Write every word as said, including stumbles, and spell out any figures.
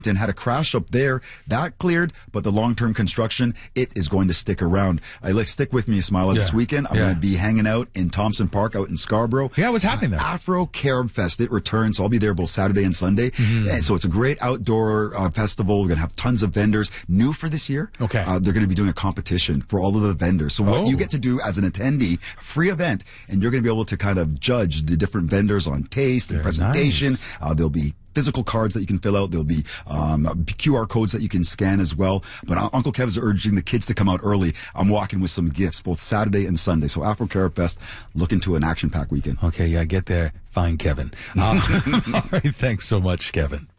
and had a crash up there that cleared, but the long-term construction, it is going to stick around. I like stick with me, Ismaila. Yeah. This weekend I'm Yeah. going to be hanging out in Thompson Park out in Scarborough. Yeah, what's happening there? Uh, Afro Carib Fest. It returns, so I'll be there both Saturday and Sunday. Mm-hmm. And so it's a great outdoor uh, festival. We're going to have tons of vendors. New for this year. Okay. Uh, they're going to be doing a competition for all of the vendors. So what Oh. you get to do as an attendee, free event, and you're going to be able to kind of judge the different vendors on taste and Very presentation. nice. Uh, there'll be physical cards that you can fill out. There'll be um, Q R codes that you can scan as well. But uh, Uncle Kev is urging the kids to come out early. I'm walking with some gifts both Saturday and Sunday. So Afro Carib Fest, looking to an action-packed weekend. Okay, yeah, get there. Fine, Kevin. Uh, all right, thanks so much, Kevin.